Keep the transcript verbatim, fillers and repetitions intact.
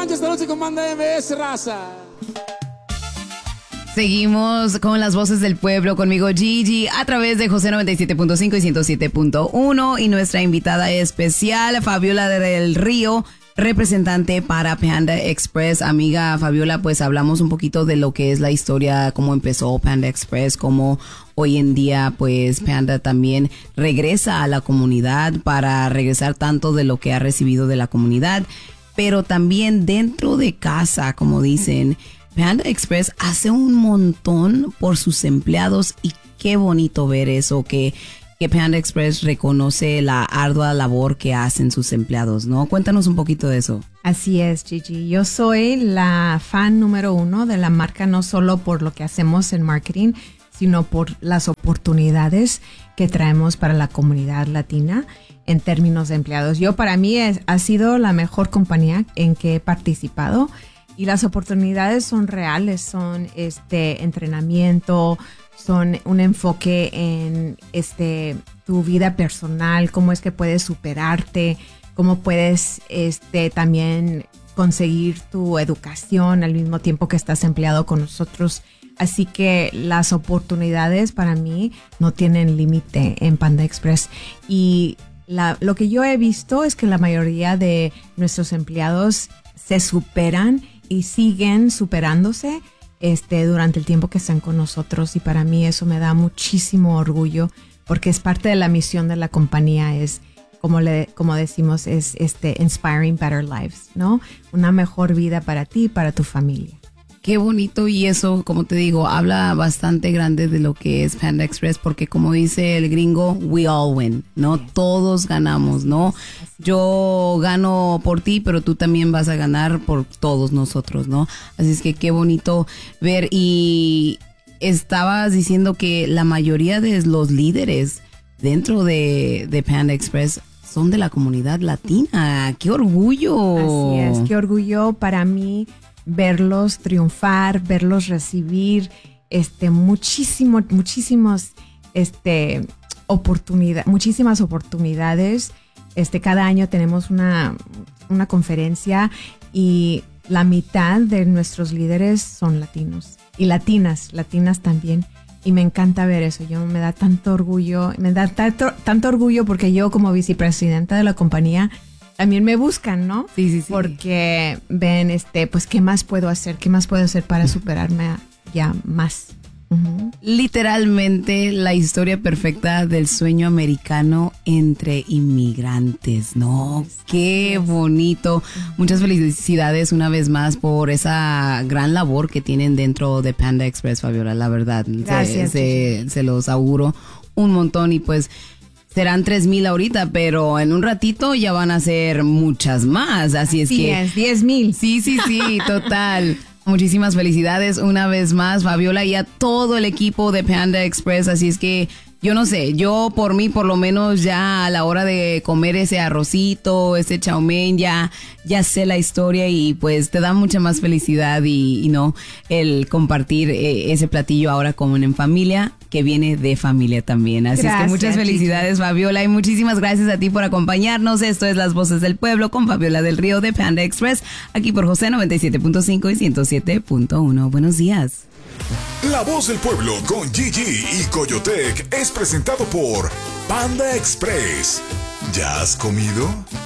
manches esta noche con Banda M S, raza. Seguimos con las voces del pueblo, conmigo Gigi, a través de José noventa y siete punto cinco y ciento siete punto uno, y nuestra invitada especial, Fabiola del Río, representante para Panda Express. Amiga Fabiola, pues hablamos un poquito de lo que es la historia, cómo empezó Panda Express, cómo hoy en día pues Panda también regresa a la comunidad para regresar tanto de lo que ha recibido de la comunidad, pero también dentro de casa, como dicen, Panda Express hace un montón por sus empleados, y qué bonito ver eso, que, que Panda Express reconoce la ardua labor que hacen sus empleados, ¿no? Cuéntanos un poquito de eso. Así es, Gigi. Yo soy la fan número uno de la marca, no solo por lo que hacemos en marketing, sino por las oportunidades que traemos para la comunidad latina en términos de empleados. Yo, para mí, es, ha sido la mejor compañía en que he participado. Y las oportunidades son reales, son este entrenamiento, son un enfoque en este tu vida personal, cómo es que puedes superarte, cómo puedes este también conseguir tu educación al mismo tiempo que estás empleado con nosotros. Así que las oportunidades para mí no tienen límite en Panda Express. Y la, lo que yo he visto es que la mayoría de nuestros empleados se superan y siguen superándose este, durante el tiempo que están con nosotros, y para mí eso me da muchísimo orgullo, porque es parte de la misión de la compañía, es como le como decimos, es este inspiring better lives, ¿no? Una mejor vida para ti y para tu familia. Qué bonito, y eso, como te digo, habla bastante grande de lo que es Panda Express, porque como dice el gringo, we all win, ¿no? Yes. Todos ganamos, ¿no? Yo gano por ti, pero tú también vas a ganar por todos nosotros, ¿no? Así es que qué bonito ver. Y estabas diciendo que la mayoría de los líderes dentro de, de Panda Express son de la comunidad latina. ¡Qué orgullo! Así es, qué orgullo para mí verlos triunfar, verlos recibir este muchísimo, muchísimos este oportunidad, muchísimas oportunidades. Este cada año tenemos una una conferencia, y la mitad de nuestros líderes son latinos y latinas, latinas también. Y me encanta ver eso. Yo me da tanto orgullo, me da tanto, tanto orgullo porque yo, como vicepresidenta de la compañía, también me buscan, ¿no? Sí, sí, sí. Porque ven, este, pues, ¿qué más puedo hacer? ¿Qué más puedo hacer para superarme a, ya más? Uh-huh. Literalmente la historia perfecta del sueño americano entre inmigrantes, ¿no? Qué bonito. Muchas felicidades una vez más por esa gran labor que tienen dentro de Panda Express, Fabiola, la verdad. Gracias. Se, se, se los auguro un montón, y pues serán tres mil ahorita, pero en un ratito ya van a ser muchas más, así, así es que... es, diez mil. Sí, sí, sí, total. Muchísimas felicidades una vez más, Fabiola, y a todo el equipo de Panda Express. Así es que yo no sé, yo por mí por lo menos ya a la hora de comer ese arrocito, ese chow mein, ya, ya sé la historia, y pues te da mucha más felicidad y, y no el compartir eh, ese platillo ahora como en familia, que viene de familia también. Así gracias, es que muchas felicidades, Gigi. Fabiola, y muchísimas gracias a ti por acompañarnos. Esto es Las Voces del Pueblo con Fabiola del Río de Panda Express, aquí por José noventa y siete punto cinco y ciento siete punto uno. Buenos días. La Voz del Pueblo con Gigi y Coyotec es presentado por Panda Express. ¿Ya has comido?